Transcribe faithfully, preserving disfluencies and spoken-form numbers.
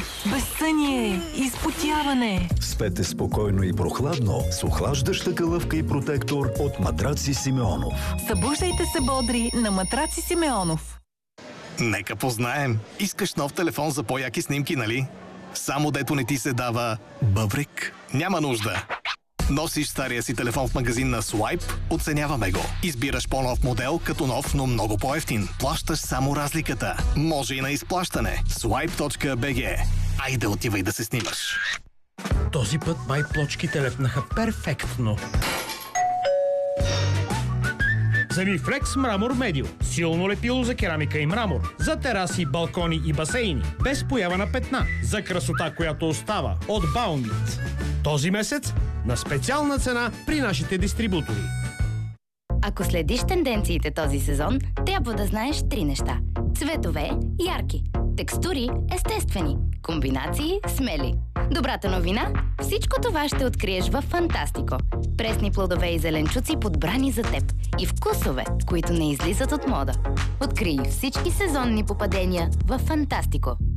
безсъние, изпотяване. Спете спокойно и прохладно с охлаждаща калъвка и протектор от Матраци Симеонов. Събуждайте се бодри на Матраци Симеонов. Нека познаем. Искаш нов телефон за по-яки снимки, нали? Само дето не ти се дава бъбрик? Няма нужда. Носиш стария си телефон в магазин на Swipe, оценяваме го. Избираш по-нов модел, като нов, но много по-евтин. Плащаш само разликата. Може и на изплащане. Swipe точка би джи. Айде отивай да се снимаш. Този път май плочките лепнаха перфектно. Замифлекс Мрамор Медио. Силно лепило за керамика и мрамор. За тераси, балкони и басейни. Без поява на петна. За красота, която остава. От Баумит. Този месец на специална цена при нашите дистрибутори. Ако следиш тенденциите този сезон, трябва да знаеш три неща. Цветове – ярки. Текстури – естествени. Комбинации – смели. Добрата новина – всичко това ще откриеш във Фантастико. Пресни плодове и зеленчуци, подбрани за теб. И вкусове, които не излизат от мода. Открий всички сезонни попадения във Фантастико.